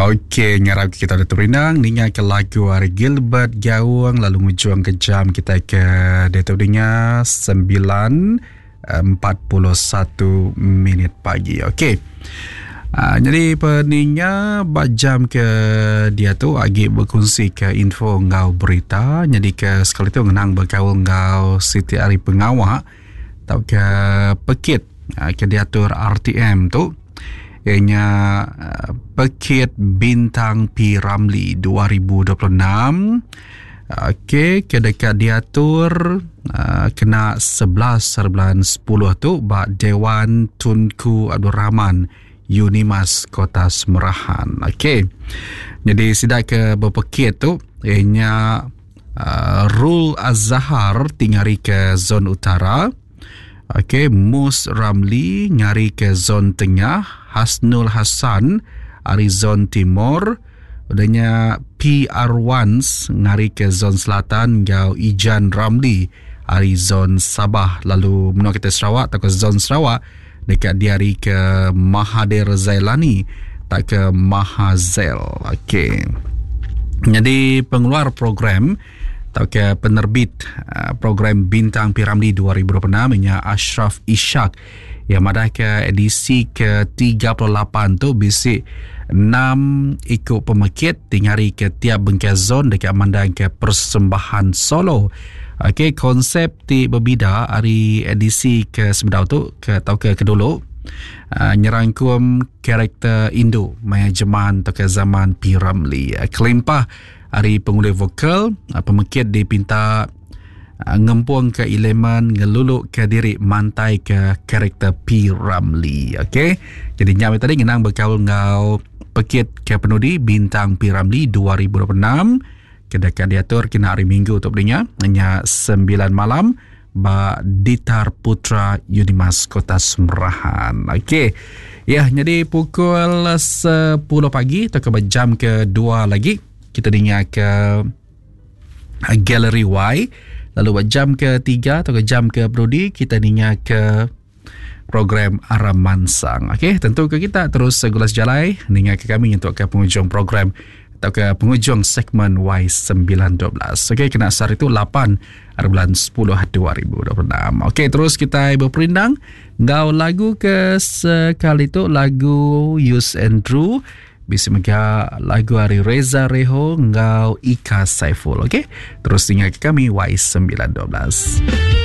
Okey, ngarap kita ada terperinang Ninya ke lagu Ari Gilbert Gawang. Lalu ngujuang ke jam kita ke data dunia 9.41 minit pagi. Okey. Jadi peninya jam ke dia tu agi berkongsi ke info ngau berita. Jadi ke sekali tu ngenang berkawal ngau Siti Ari Pengawak tau ke pekit ke diatur RTM tu. Ianya Pekit Bintang P. Ramlee 2026. Okey, ke dekat diatur kena 11 bulan 10 tu bak Dewan Tunku Abdul Rahman Unimas Kota Semerahan. Okey. Jadi sidak ke berpekit tu ianya Rul Az-Zahar tingari ke zon utara. Okey, Mus Ramlee nyari ke zon tengah, Hasnul Hasan ari zon timur, adanya PR Wans ngari ke zon selatan, Gau Ijan Ramlee ari zon Sabah. Lalu menua kita Sarawak atau ke zon Sarawak dekat diari ke Mahathir Zailani tak ke Mahazail. Okey. Jadi pengeluar program atau ke penerbit program Bintang P. Ramlee 2026 ianya Ashraf Ishak yang madah ke edisi ke-38 tu bisik 6 ikut pemekit tingari ke tiap bengkel zon dekat mandang ke persembahan solo. Okey, konsep ti berbida hari edisi ke sebedau tu ke atau ke kedulu nyerangkum karakter Indo manajemen atau ke zaman P. Ramlee. Kelimpah hari pengulih vokal pemekit dipinta ngempung ke elemen ngeluluk ke diri mantai ke karakter P. Ramlee. Okey, jadi nyamai tadi ngenang berkawal ngau pekit ke penudi Bintang P. Ramlee 2026 ke dekat diatur kena hari Minggu tu berinya hanya 9 malam ba Ditar Putra Unimas Kota Semerahan. Okey. Ya, jadi pukul 10 pagi atau ke jam ke-2 lagi kita dengar ke Gallery Y. Lalu jam ke-3 atau ke jam ke-2 kita dengar ke program Aram Mansang. Okey, tentu ke kita terus gulas jalai dengar ke kami untuk ke penghujung program atau ke penghujung segmen Y912. Okey, kena asar itu 8 bulan 10 2026. Okey, terus kita berperindang ngau lagu ke sekali tu lagu Yus Andrew bisa mega lagu hari Reza Reho ngau Ika Saiful. Okey, terus dengar ke kami Y912.